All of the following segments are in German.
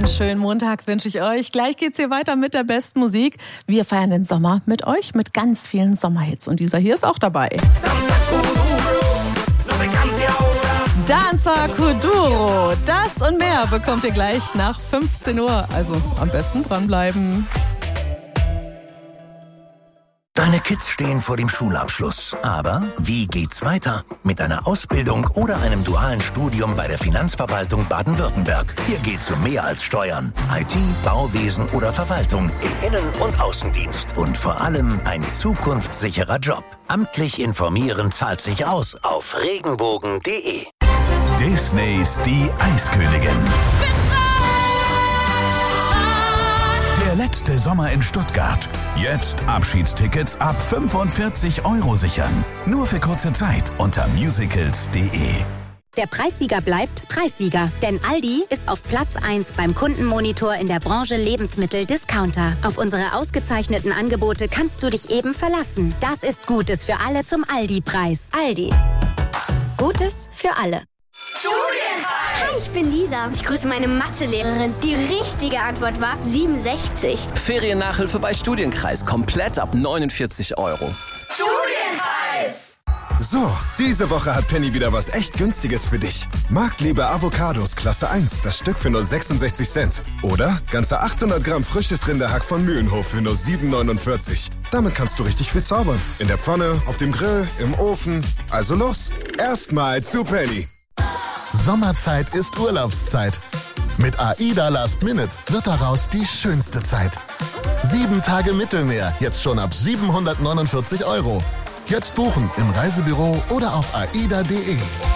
Schönen Montag wünsche ich euch. Gleich geht's hier weiter mit der besten Musik. Wir feiern den Sommer mit euch, mit ganz vielen Sommerhits. Und dieser hier ist auch dabei. Danza Kuduro. Das und mehr bekommt ihr gleich nach 15 Uhr. Also am besten dranbleiben. Deine Kids stehen vor dem Schulabschluss. Aber wie geht's weiter? Mit einer Ausbildung oder einem dualen Studium bei der Finanzverwaltung Baden-Württemberg. Hier geht's um mehr als Steuern. IT, Bauwesen oder Verwaltung im Innen- und Außendienst. Und vor allem ein zukunftssicherer Job. Amtlich informieren zahlt sich aus auf regenbogen.de. Disneys Die Eiskönigin. Der letzte Sommer in Stuttgart. Jetzt Abschiedstickets ab 45 € sichern. Nur für kurze Zeit unter musicals.de. Der Preissieger bleibt Preissieger, denn Aldi ist auf Platz 1 beim Kundenmonitor in der Branche Lebensmittel-Discounter. Auf unsere ausgezeichneten Angebote kannst du dich eben verlassen. Das ist Gutes für alle zum Aldi-Preis. Aldi. Gutes für alle. Hi, ich bin Lisa. Ich grüße meine Mathelehrerin. Die richtige Antwort war 67. Feriennachhilfe bei Studienkreis. Komplett ab 49 €. Studienkreis! So, diese Woche hat Penny wieder was echt Günstiges für dich. Marktliebe Avocados Klasse 1, das Stück für nur 66 Cent. Oder ganze 800 Gramm frisches Rinderhack von Mühlenhof für nur 7,49. Damit kannst du richtig viel zaubern. In der Pfanne, auf dem Grill, im Ofen. Also los, erstmal zu Penny. Sommerzeit ist Urlaubszeit. Mit AIDA Last Minute wird daraus die schönste Zeit. 7 Tage Mittelmeer, jetzt schon ab 749 €. Jetzt buchen im Reisebüro oder auf aida.de.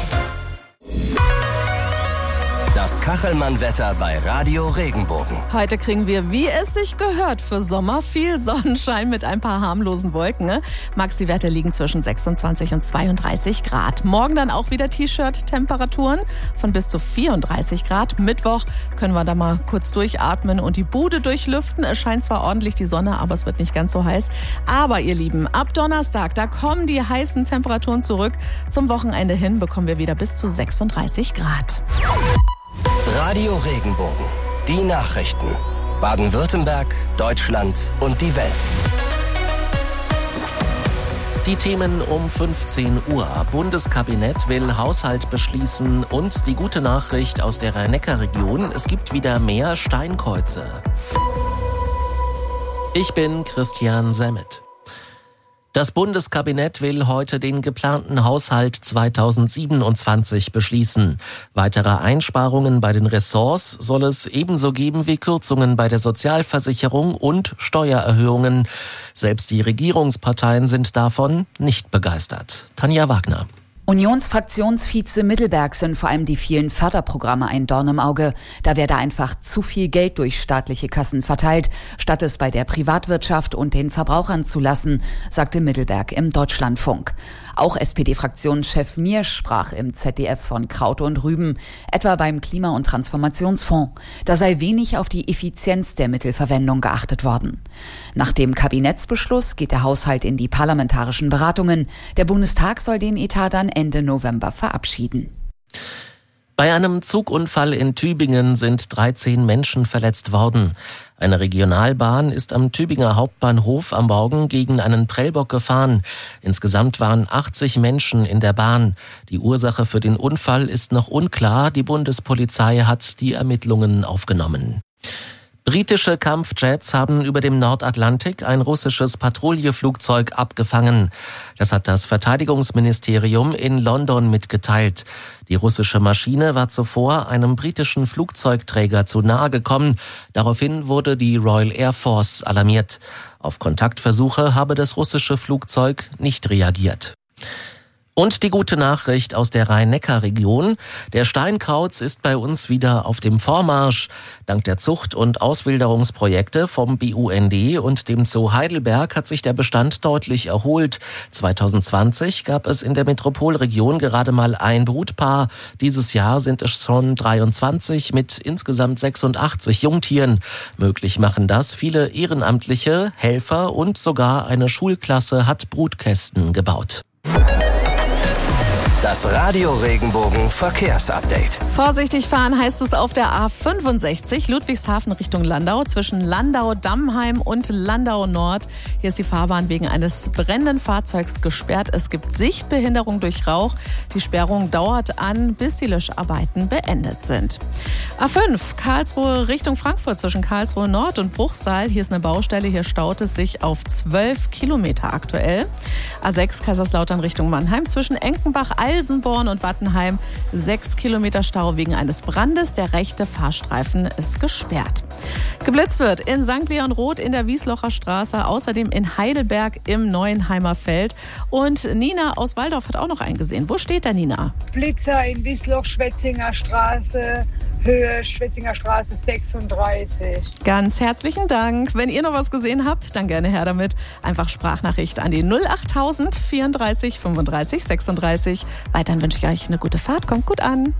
Das Kachelmann-Wetter bei Radio Regenbogen. Heute kriegen wir, wie es sich gehört, für Sommer viel Sonnenschein mit ein paar harmlosen Wolken. Ne? Maxi-Werte liegen zwischen 26 und 32 Grad. Morgen dann auch wieder T-Shirt-Temperaturen von bis zu 34 Grad. Mittwoch können wir da mal kurz durchatmen und die Bude durchlüften. Es scheint zwar ordentlich die Sonne, aber es wird nicht ganz so heiß. Aber ihr Lieben, ab Donnerstag, da kommen die heißen Temperaturen zurück. Zum Wochenende hin bekommen wir wieder bis zu 36 Grad. Radio Regenbogen. Die Nachrichten. Baden-Württemberg, Deutschland und die Welt. Die Themen um 15 Uhr. Bundeskabinett will Haushalt beschließen und die gute Nachricht aus der Rhein-Neckar-Region. Es gibt wieder mehr Steinkreuze. Ich bin Christian Semmet. Das Bundeskabinett will heute den geplanten Haushalt 2027 beschließen. Weitere Einsparungen bei den Ressorts soll es ebenso geben wie Kürzungen bei der Sozialversicherung und Steuererhöhungen. Selbst die Regierungsparteien sind davon nicht begeistert. Tanja Wagner. Unionsfraktionsvize Mittelberg sind vor allem die vielen Förderprogramme ein Dorn im Auge. Da werde einfach zu viel Geld durch staatliche Kassen verteilt, statt es bei der Privatwirtschaft und den Verbrauchern zu lassen, sagte Mittelberg im Deutschlandfunk. Auch SPD-Fraktionschef Miersch sprach im ZDF von Kraut und Rüben, etwa beim Klima- und Transformationsfonds. Da sei wenig auf die Effizienz der Mittelverwendung geachtet worden. Nach dem Kabinettsbeschluss geht der Haushalt in die parlamentarischen Beratungen. Der Bundestag soll den Etat dann Ende November verabschieden. Bei einem Zugunfall in Tübingen sind 13 Menschen verletzt worden. Eine Regionalbahn ist am Tübinger Hauptbahnhof am Morgen gegen einen Prellbock gefahren. Insgesamt waren 80 Menschen in der Bahn. Die Ursache für den Unfall ist noch unklar. Die Bundespolizei hat die Ermittlungen aufgenommen. Britische Kampfjets haben über dem Nordatlantik ein russisches Patrouilleflugzeug abgefangen. Das hat das Verteidigungsministerium in London mitgeteilt. Die russische Maschine war zuvor einem britischen Flugzeugträger zu nahe gekommen. Daraufhin wurde die Royal Air Force alarmiert. Auf Kontaktversuche habe das russische Flugzeug nicht reagiert. Und die gute Nachricht aus der Rhein-Neckar-Region. Der Steinkauz ist bei uns wieder auf dem Vormarsch. Dank der Zucht- und Auswilderungsprojekte vom BUND und dem Zoo Heidelberg hat sich der Bestand deutlich erholt. 2020 gab es in der Metropolregion gerade mal ein Brutpaar. Dieses Jahr sind es schon 23 mit insgesamt 86 Jungtieren. Möglich machen das viele Ehrenamtliche, Helfer und sogar eine Schulklasse hat Brutkästen gebaut. Das Radio Regenbogen Verkehrsupdate. Vorsichtig fahren heißt es auf der A65 Ludwigshafen Richtung Landau zwischen Landau-Dammheim und Landau Nord. Hier ist die Fahrbahn wegen eines brennenden Fahrzeugs gesperrt. Es gibt Sichtbehinderung durch Rauch. Die Sperrung dauert an, bis die Löscharbeiten beendet sind. A5 Karlsruhe Richtung Frankfurt zwischen Karlsruhe Nord und Bruchsal. Hier ist eine Baustelle. Hier staut es sich auf 12 Kilometer aktuell. A6 Kaiserslautern Richtung Mannheim zwischen Enkenbach, Alsenborn und Wattenheim. 6 Kilometer Stau wegen eines Brandes. Der rechte Fahrstreifen ist gesperrt. Geblitzt wird in St. Leon Roth in der Wieslocher Straße, außerdem in Heidelberg im Neuenheimer Feld. Und Nina aus Waldorf hat auch noch einen gesehen. Wo steht der Nina? Blitzer in Wiesloch, Schwetzinger Straße, Höhe Schwetzinger Straße 36. Ganz herzlichen Dank. Wenn ihr noch was gesehen habt, dann gerne her damit. Einfach Sprachnachricht an die 08000 34 35 36. Weiterhin wünsche ich euch eine gute Fahrt. Kommt gut an.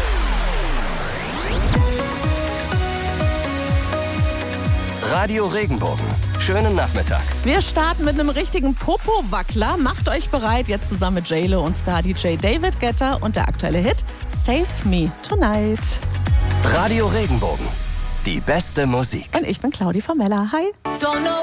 Radio Regenbogen. Schönen Nachmittag. Wir starten mit einem richtigen Popo-Wackler. Macht euch bereit, jetzt zusammen mit J-Lo und Star-DJ David Guetta und der aktuelle Hit Save Me Tonight. Radio Regenbogen. Die beste Musik. Und ich bin Claudi Formella. Hi.